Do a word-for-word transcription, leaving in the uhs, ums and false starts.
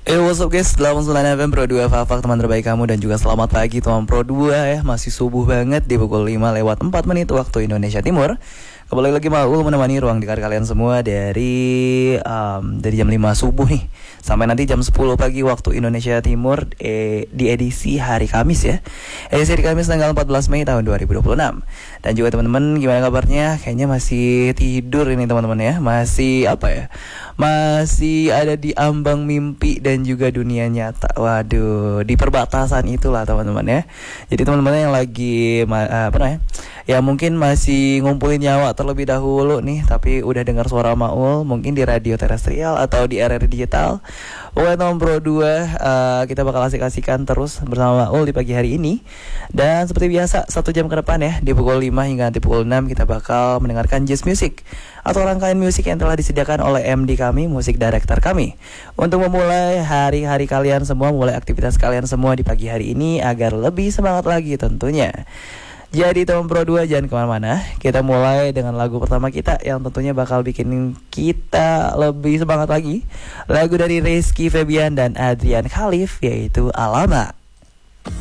Hey, what's up guys, delapan puluh sembilan F M Pro dua Fafak, teman terbaik kamu. Dan juga selamat pagi teman Pro dua ya. Masih subuh banget di pukul lima lewat empat menit waktu Indonesia Timur. Kembali lagi Maul menemani ruang dengar kalian semua dari um, dari jam lima subuh nih sampai nanti jam sepuluh pagi waktu Indonesia Timur, eh, di edisi hari Kamis ya. Edisi hari Kamis tanggal empat belas Mei tahun dua ribu dua puluh enam. Dan juga teman-teman, gimana kabarnya? Kayaknya masih tidur ini teman-teman ya. Masih apa ya? Masih ada di ambang mimpi dan juga dunia nyata. Waduh, di perbatasan itulah teman-teman ya. Jadi teman-teman yang lagi apa namanya? Ya mungkin masih ngumpulin nyawa terlebih dahulu nih, tapi udah dengar suara Maul mungkin di radio terestrial atau di R R digital. Pokoknya teman Pro dua, uh, kita bakal asik-asikan terus bersama Maul di pagi hari ini. Dan seperti biasa, satu jam ke depan ya, di pukul lima hingga nanti pukul enam kita bakal mendengarkan Jazz Music atau rangkaian musik yang telah disediakan oleh M D kami, musik director kami, untuk memulai hari-hari kalian semua, mulai aktivitas kalian semua di pagi hari ini agar lebih semangat lagi tentunya. Jadi teman Pro dua jangan kemana-mana. Kita mulai dengan lagu pertama kita yang tentunya bakal bikin kita lebih semangat lagi. Lagu dari Rizky Febian dan Adrian Khalif, yaitu Alama.